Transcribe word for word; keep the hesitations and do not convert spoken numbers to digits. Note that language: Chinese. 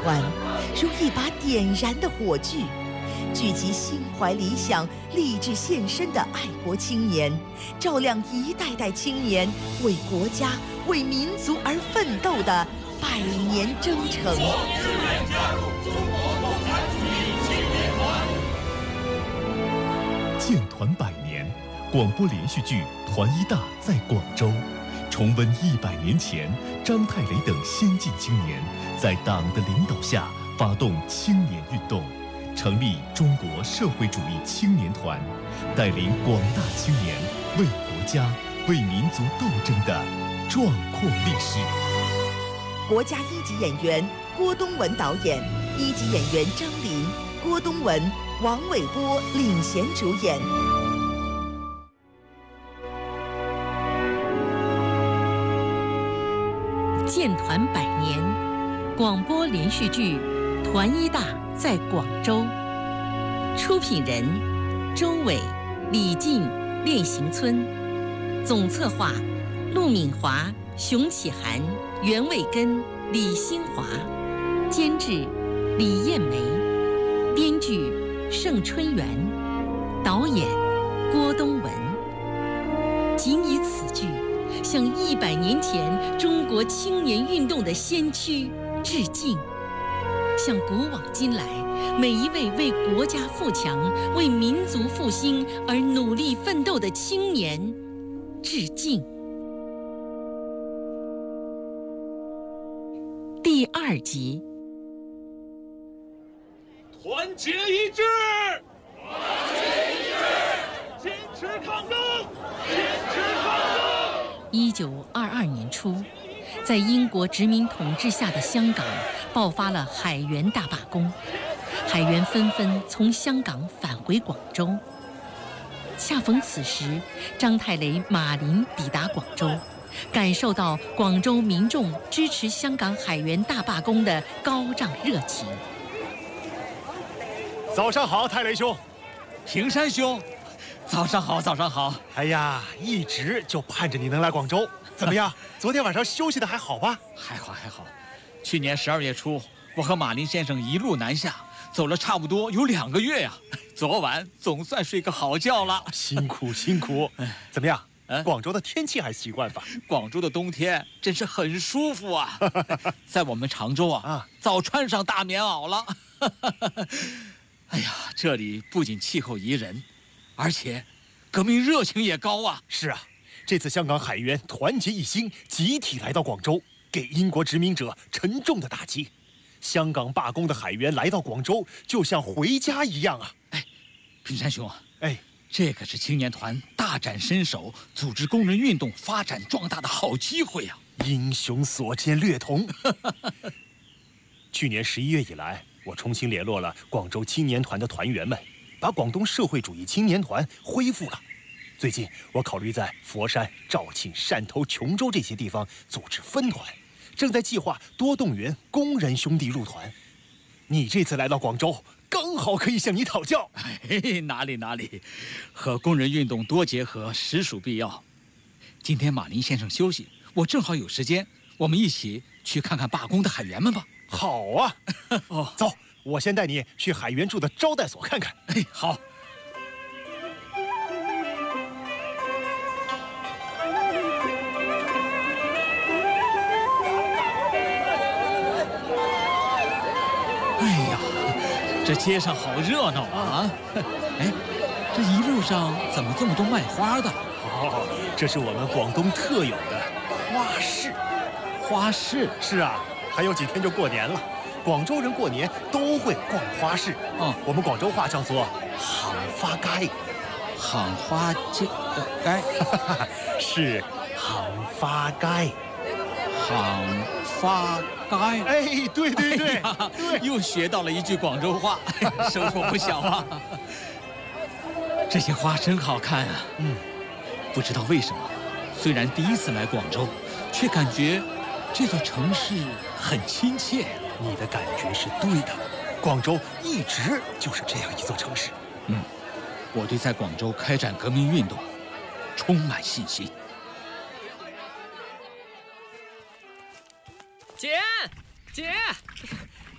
团，如一把点燃的火炬，聚集心怀理想、立志献身的爱国青年，照亮一代代青年为国家、为民族而奋斗的百年征程。 志愿加入中国共产主义青年团。 建团百年，广播连续剧《团一大》在广州，重温一百年前张太雷等先进青年在党的领导下发动青年运动，成立中国社会主义青年团，带领广大青年为国家、为民族斗争的壮阔历史。 国家一级演员郭东文导演，一级演员张琳、郭东文、王伟波领衔主演。 建团百年，广播连续剧《团一大》在广州，出品人周伟、李静、练行村，总策划陆敏华、熊启涵、袁卫根、李新华，监制李艳梅，编剧盛春元，导演郭东文。仅以此剧向一百年前中国青年运动的先驱致敬，向古往今来每一位为国家富强、为民族复兴而努力奋斗的青年致敬。第二集， 团结一致，团结一致，坚持抗争，坚持抗争。 一九二二年初，在英国殖民统治下的香港爆发了海员大罢工，海员纷纷从香港返回广州。恰逢此时，张太雷、马林抵达广州，感受到广州民众支持香港海员大罢工的高涨热情。 早上好，太雷兄。 平山兄，早上好，早上好。 哎呀，一直就盼着你能来广州。怎么样？昨天晚上休息的还好吧？ 还好还好。去年十二月初，我和马林先生一路南下，走了差不多有两个月呀。昨晚总算睡个好觉了。 辛苦辛苦。怎么样？嗯、广州的天气还习惯吧？ 广州的冬天真是很舒服啊。在我们常州啊，啊早穿上大棉袄了。哎呀，这里不仅气候宜人，而且革命热情也高啊。 是啊，这次香港海员团结一心，集体来到广州，给英国殖民者沉重的打击。香港罢工的海员来到广州，就像回家一样啊！ 哎，平山兄啊， 哎， 这可是青年团大展身手、组织工人运动发展壮大的好机会啊！ 英雄所见略同。去年十一月以来，我重新联络了广州青年团的团员们，把广东社会主义青年团恢复了。最近，我考虑在佛山、肇庆、汕头、琼州这些地方组织分团，正在计划多动员工人兄弟入团。你这次来到广州，刚好可以向你讨教。 嘿，哪里哪里，和工人运动多结合，实属必要。今天马林先生休息，我正好有时间，我们一起去看看罢工的海员们吧。 好啊，哦，走，我先带你去海员住的招待所看看。 哎，好。哎呀，这街上好热闹啊！哎，这一路上怎么这么多卖花的？ 哦，这是我们广东特有的花市。 花市？ 是啊。还有几天就过年了，广州人过年都会逛花市。 嗯， 我们广州话叫做行花街。 行花街，街是行花街。 行花街。 哎，对对对， 哎、对，又学到了一句广州话，收获不小啊。这些花真好看啊。 嗯， 不知道为什么，虽然第一次来广州，却感觉这座城市很亲切。 你的感觉是对的，广州一直就是这样一座城市。 嗯，我对在广州开展革命运动充满信心。 姐，姐，